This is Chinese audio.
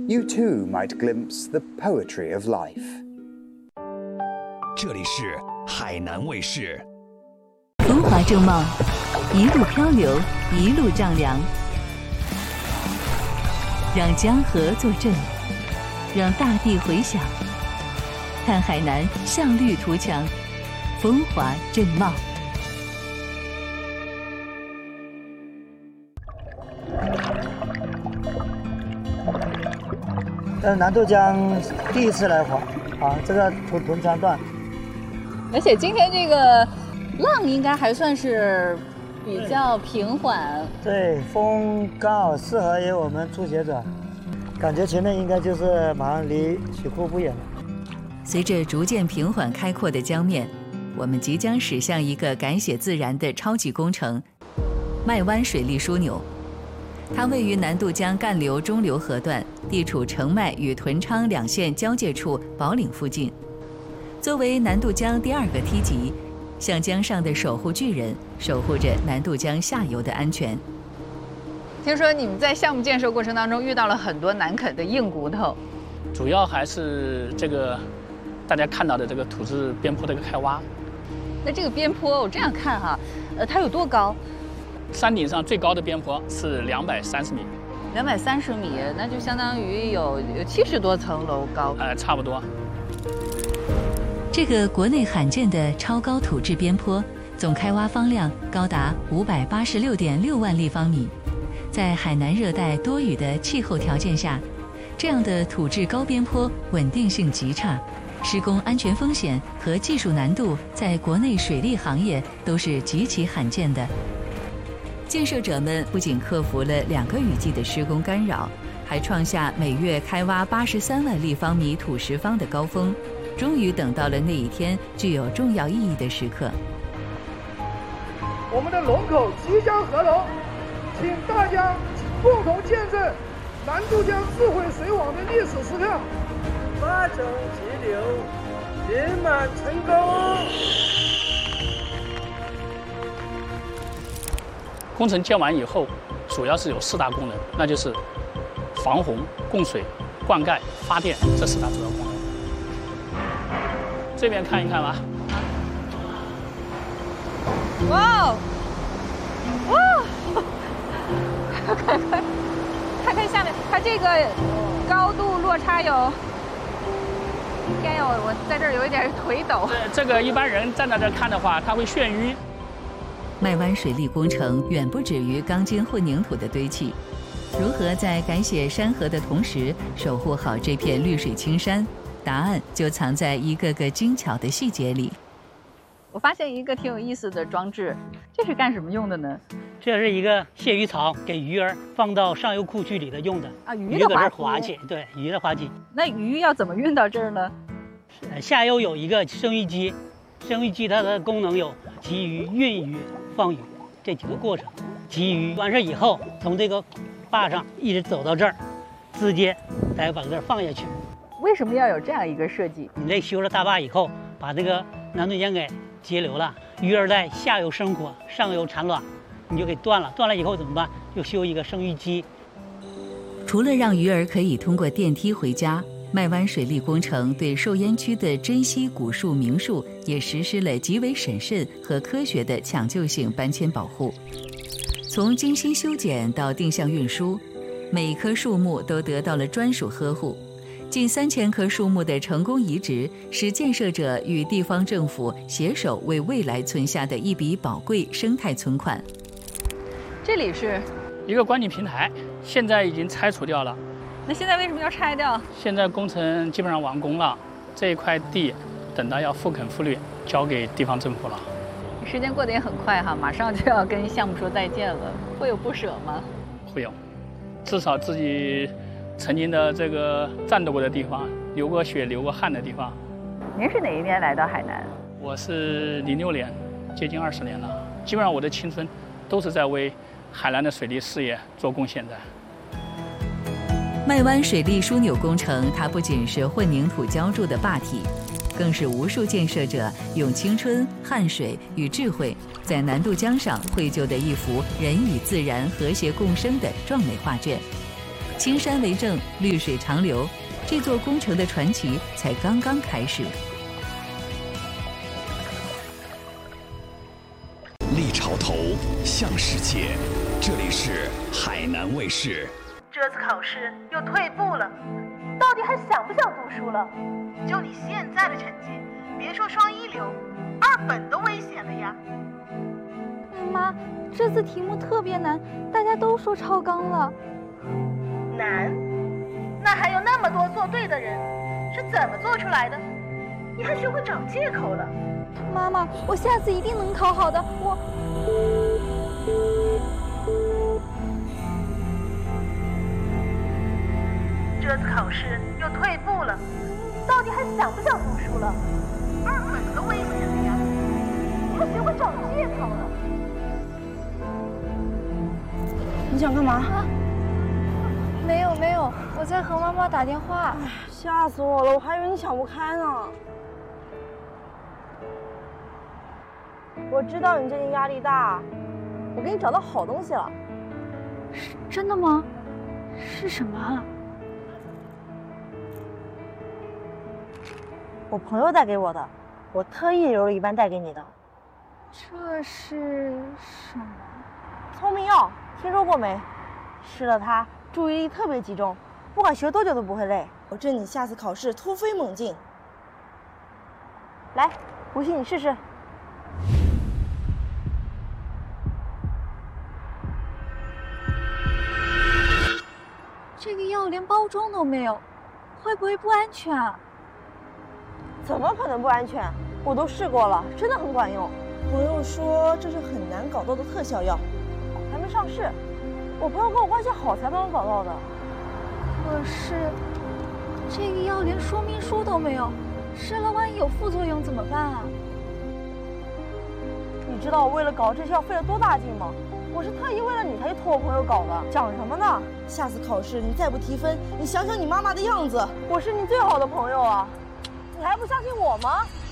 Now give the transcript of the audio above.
you too might glimpse the poetry of life. 这里是海南卫视。 风华正茂，一路漂流，一路丈量，让江河作证，让大地回响。看海南向绿图强，风华正茂。 南渡江第一次来滑啊，这个屯川段， 而且今天这个浪应该还算是比较平缓， 对，风刚好适合于我们初学者，感觉前面应该就是马上离水库不远了。 随着逐渐平缓开阔的江面，我们即将驶向一个感写自然的超级工程——麦湾水利枢纽。它位于南渡江干流中流河段，地处澄迈与屯昌两县交界处宝岭附近。作为南渡江第二个梯级，像江上的守护巨人，守护着南渡江下游的安全。 听说你们在项目建设过程当中遇到了很多难啃的硬骨头， 主要还是这个大家看到的这个土质边坡的一个开挖。 那这个边坡我这样看哈，它有多高？ 山顶上最高的边坡是230米 ，230米，那就相当于有70多层楼高。 差不多。 这个国内罕见的超高土质边坡，总开挖方量高达586.6万立方米。在海南热带多雨的气候条件下，这样的土质高边坡稳定性极差，施工安全风险和技术难度在国内水利行业都是极其罕见的。建设者们不仅克服了2个雨季的施工干扰，还创下每月开挖83万立方米土石方的高峰，终于等到了那一天具有重要意义的时刻。 我们的龙口即将合龙，请大家共同见证南渡江智慧水网的历史时刻，发展急流，圆满成功。 工程建完以后，主要是有4大功能，那就是防洪、供水、灌溉、发电这4大主要功能。这边看一看吧。 哇哦！看看下面，它这个高度落差有，天呀，我在这儿有一点腿抖。 这个一般人站在这看的话，他会眩晕。 麦湾水利工程远不止于钢筋混凝土的堆砌，如何在改写山河的同时守护好这片绿水青山，答案就藏在一个个精巧的细节里。 我发现一个挺有意思的装置，这是干什么用的呢？ 这是一个泄鱼槽，给鱼儿放到上游库区里头用的啊，鱼的搁这儿滑稽，对，鱼的滑稽。 那鱼要怎么运到这儿呢？ 下游有一个生育机，生育机它的功能有集鱼、运鱼、放鱼这几个过程。集鱼完事以后，从这个坝上一直走到这儿，直接再把这儿放下去。 为什么要有这样一个设计？ 你这修了大坝以后，把这个南渡江给截流了，鱼儿在下游生活，上游产卵，你就给断了。断了以后怎么办？又修一个生育机。 除了让鱼儿可以通过电梯回家，麦湾水利工程对受淹区的珍稀古树名树也实施了极为审慎和科学的抢救性搬迁保护。从精心修剪到定向运输，每一棵树木都得到了专属呵护。近3000棵树木的成功移植，使建设者与地方政府携手为未来存下的一笔宝贵生态存款。 这里是一个观景平台，现在已经拆除掉了。 那现在为什么要拆掉？ 现在工程基本上完工了，这一块地等到要复垦复绿，交给地方政府了。 时间过得也很快哈，马上就要跟项目说再见了，会有不舍吗？ 会有，至少自己曾经的这个战斗过的地方，流过血流过汗的地方。 您是哪一年来到海南？ 我是06年，接近20年了。基本上我的青春都是在为海南的水利事业做贡献的。 麦湾水利枢纽工程，它不仅是混凝土浇筑的坝体，更是无数建设者用青春、汗水与智慧，在南渡江上绘就的一幅人与自然和谐共生的壮美画卷。 青山为证，绿水长流，这座工程的传奇才刚刚开始。 立潮头，向世界。这里是海南卫视。 这次考试又退步了，到底还想不想读书了？就你现在的成绩，别说双一流，2本都危险了呀！ 妈，这次题目特别难，大家都说超纲了。 难？那还有那么多做对的人，是怎么做出来的？你还学会找借口了？ 妈妈，我下次一定能考好的。 这次考试又退步了，到底还想不想读书了？2本都危险了呀！你还学会找借口了？ 你想干嘛？ 没有，我在和妈妈打电话。 吓死我了，我还以为你想不开呢。我知道你最近压力大，我给你找到好东西了。 真的吗？是什么啊？ 我朋友带给我的，我特意留了一半带给你的。 这是什么？ 聪明药，听说过没？吃了它，注意力特别集中，不管学多久都不会累，保证你下次考试突飞猛进。来，不信你试试。 这个药连包装都没有，会不会不安全啊？ 怎么可能不安全？我都试过了，真的很管用。朋友说这是很难搞到的特效药，还没上市。我朋友跟我关系好才帮我搞到的。 可是这个药连说明书都没有，吃了万一有副作用怎么办啊？ 你知道我为了搞这些药费了多大劲吗？我是特意为了你才去托我朋友搞的。讲什么呢？下次考试你再不提分，你想想你妈妈的样子。我是你最好的朋友啊，你还不相信我吗？